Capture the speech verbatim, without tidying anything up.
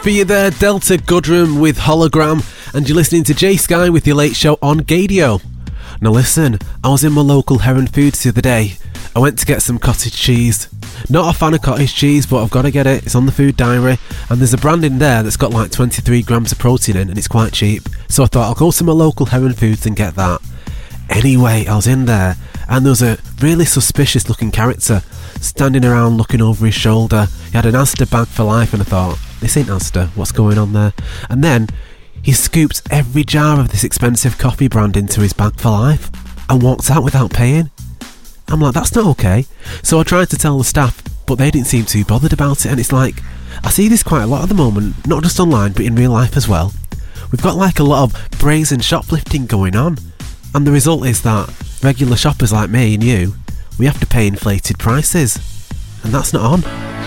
For you there, Delta Goodrem with Hologram, and you're listening to Jay Sky with your late show on Gadio. Now listen, I was in my local Heron Foods the other day. I went to get some cottage cheese. Not a fan of cottage cheese, but I've got to get it. It's on the food diary, and there's a brand in there that's got like twenty-three grams of protein in, and it's quite cheap. So I thought I'll go to my local Heron Foods and get that. Anyway, I was in there, and there was a really suspicious looking character standing around looking over his shoulder. He had an Asda bag for life, and I thought, this ain't Asda, what's going on there? And then he scooped every jar of this expensive coffee brand into his bag for life and walked out without paying. I'm like, that's not okay. So I tried to tell the staff, but they didn't seem too bothered about it. And it's like, I see this quite a lot at the moment, not just online but in real life as well. We've got like a lot of brazen shoplifting going on, and the result is that regular shoppers like me and you, we have to pay inflated prices, and that's not on.